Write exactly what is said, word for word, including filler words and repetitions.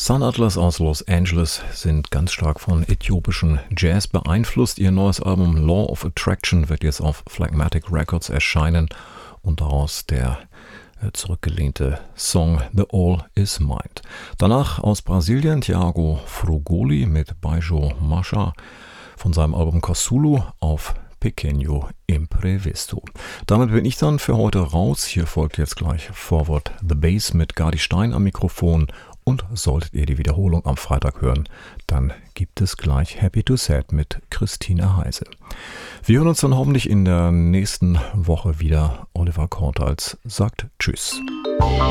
Sun Atlas aus Los Angeles sind ganz stark von äthiopischen Jazz beeinflusst. Ihr neues Album Law of Attraction wird jetzt auf Phlegmatic Records erscheinen und daraus der äh, zurückgelehnte Song The All Is Mind. Danach aus Brasilien Thiago Frugoli mit Baijo Masha von seinem Album Kosulu auf Pequeno Imprevisto. Damit bin ich dann für heute raus. Hier folgt jetzt gleich Forward the Bass mit Gardi Stein am Mikrofon. Und solltet ihr die Wiederholung am Freitag hören, dann gibt es gleich Happy to Sad mit Christina Heise. Wir hören uns dann hoffentlich in der nächsten Woche wieder. Oliver Kortals sagt Tschüss.